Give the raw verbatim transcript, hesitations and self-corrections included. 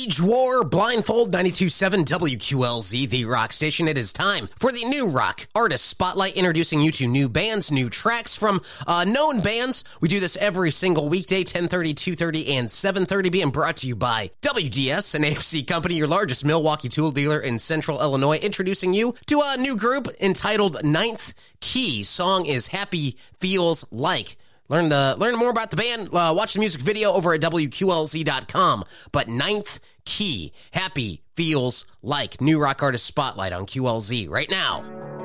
Wage War, Blindfold, ninety-two point seven W Q L Z, the rock station. It is time for the New Rock Artist Spotlight, introducing you to new bands, new tracks from uh, known bands. We do this every single weekday, ten thirty, two thirty, and seven thirty, being brought to you by W D S, an A F C company, your largest Milwaukee tool dealer in central Illinois, introducing you to a new group entitled Ninth Key. Song is Happy Feels Like. Learn the learn more about the band, uh, watch the music video over at W Q L Z dot com. But Ninth Key, Happy Feels Like, New Rock Artist Spotlight on Q L Z right now.